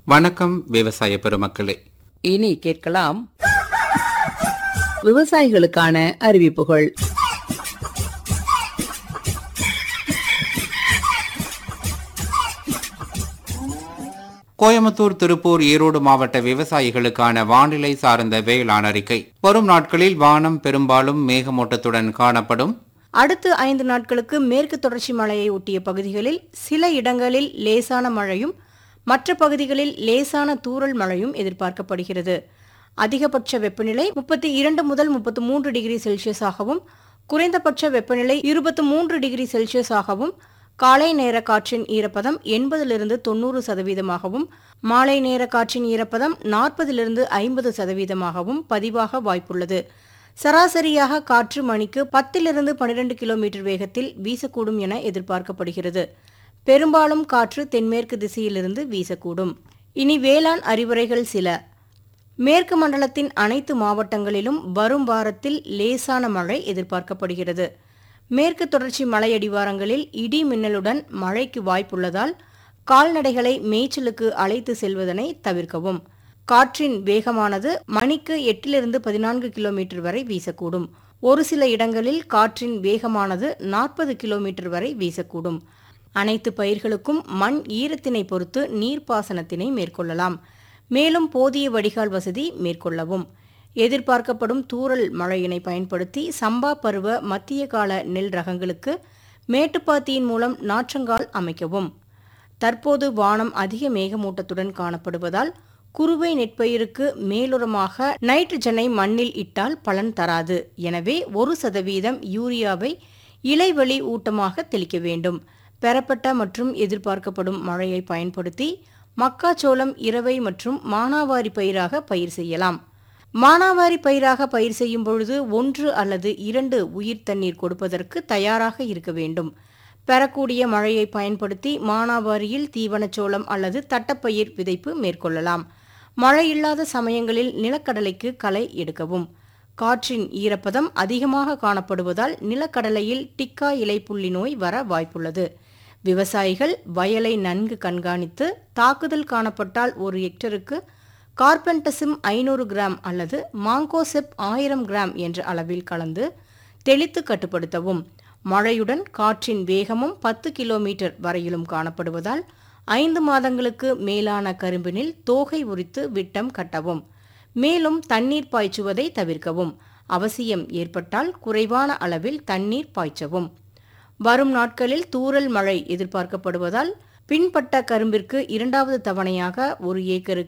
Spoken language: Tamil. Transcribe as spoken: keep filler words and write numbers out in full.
வணக்கம் விவசாய பெருமக்களே. இனி கேட்கலாம் விவசாயிகளுக்கான அறிவிப்புகள். கோயம்புத்தூர், திருப்பூர், ஈரோடு மாவட்ட விவசாயிகளுக்கான வானிலை சார்ந்த வேளாண் அறிக்கை. வரும் நாட்களில் வானம் பெரும்பாலும் மேகமூட்டத்துடன் காணப்படும். அடுத்த ஐந்து நாட்களுக்கு மேற்கு தொடர்ச்சி மலையை ஒட்டிய பகுதிகளில் சில இடங்களில் லேசான மழையும் மற்ற பகுதிகளில் லேசான தூறல் மழையும் எதிர்பார்க்கப்படுகிறது. அதிகபட்ச வெப்பநிலை முப்பத்தி இரண்டு முதல் முப்பத்தி மூன்று டிகிரி செல்சியஸாகவும் குறைந்தபட்ச வெப்பநிலை இருபத்தி மூன்று டிகிரி செல்சியஸாகவும் காலை நேர காற்றின் ஈரப்பதம் எண்பதிலிருந்து தொண்ணூறு சதவீதமாகவும் மாலை நேர காற்றின் ஈரப்பதம் நாற்பதிலிருந்து ஐம்பது சதவீதமாகவும் பதிவாக வாய்ப்புள்ளது. சராசரியாக காற்று மணிக்கு பத்திலிருந்து பனிரெண்டு கிலோமீட்டர் வேகத்தில் வீசக்கூடும் என எதிர்பார்க்கப்படுகிறது. பெரும்பாலும் காற்று தென்மேற்கு திசையிலிருந்து வீசக்கூடும். இனி வேளாண் அறிவுரைகள் சில. மேற்கு மண்டலத்தின் அனைத்து மாவட்டங்களிலும் வரும் வாரத்தில் லேசான மழை எதிர்பார்க்கப்படுகிறது. மேற்கு தொடர்ச்சி மலையடிவாரங்களில் இடி மின்னலுடன் மழைக்கு வாய்ப்புள்ளதால் கால்நடைகளை மேய்ச்சலுக்கு அழைத்து செல்வதனை தவிர்க்கவும். காற்றின் வேகமானது மணிக்கு எட்டிலிருந்து பதினான்கு கிலோமீட்டர் வரை வீசக்கூடும். ஒரு சில இடங்களில் காற்றின் வேகமானது நாற்பது கிலோமீட்டர் வரை வீசக்கூடும். அனைத்து பயிர்களுக்கும் மண் ஈரத்தினை பொறுத்து நீர்ப்பாசனத்தினை மேற்கொள்ளலாம். மேலும் போதிய வடிகால் வசதி மேற்கொள்ளவும். எதிர்பார்க்கப்படும் தூறல் மழையினை பயன்படுத்தி சம்பா பருவ மத்திய கால நெல் ரகங்களுக்கு மேட்டுப்பாத்தியின் மூலம் நாற்றங்கால் அமைக்கவும். தற்போது வானம் அதிக மேகமூட்டத்துடன் காணப்படுவதால் குறுவை நெற்பயிருக்கு மேலுரமாக நைட்ரஜனை மண்ணில் இட்டால் பலன் தராது. எனவே ஒரு சதவீதம் யூரியாவை இலைவழி ஊட்டமாக தெளிக்க வேண்டும். பெறப்பட்ட மற்றும் எதிர்பார்க்கப்படும் மழையை பயன்படுத்தி மக்காச்சோளம், இரவை மற்றும் மானாவாரி பயிராக பயிர் செய்யலாம். மானாவாரி பயிராக பயிர் செய்யும் பொழுது ஒன்று அல்லது இரண்டு உயிர் தண்ணீர் கொடுப்பதற்கு தயாராக இருக்க வேண்டும். பெறக்கூடிய மழையை பயன்படுத்தி மானாவாரியில் தீவனச்சோளம் அல்லது தட்டப்பயிர் விதைப்பு மேற்கொள்ளலாம். மழை இல்லாத சமயங்களில் நிலக்கடலைக்கு களை எடுக்கவும். காற்றின் ஈரப்பதம் அதிகமாக காணப்படுவதால் நிலக்கடலையில் டிக்கா இலைப்புள்ளி நோய் வர வாய்ப்புள்ளது. விவசாயிகள் வயலை நன்கு கண்காணித்து தாக்குதல் காணப்பட்டால் ஒரு ஹெக்டருக்கு கார்பென்டசிம் ஐநூறு கிராம் அல்லது மாங்கோசெப் ஆயிரம் கிராம் என்ற அளவில் கலந்து தெளித்து கட்டுப்படுத்தவும். மழையுடன் காற்றின் வேகமும் பத்து கிலோமீட்டர் வரையிலும் காணப்படுவதால் ஐந்து மாதங்களுக்கு மேலான கரும்பினில் தோகை உரித்து விட்டம் கட்டவும். மேலும் தண்ணீர் பாய்ச்சுவதை தவிர்க்கவும். அவசியம் ஏற்பட்டால் குறைவான அளவில் தண்ணீர் பாய்ச்சவும். வரும் நாட்களில் தூறல் மழை எதிர்பார்க்கப்படுவதால் பின்பட்ட கரும்பிற்கு இரண்டாவது தவணையாக ஒரு ஏக்கருக்கு